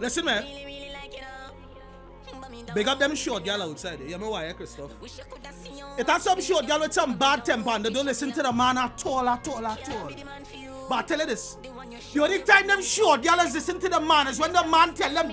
listen, man. Big up them short girl outside. You know why, Christoph? It has some short girl with some bad temper and they don't listen to the man at all. But I tell you this, the only time them short girls listen to the man is when the man tell them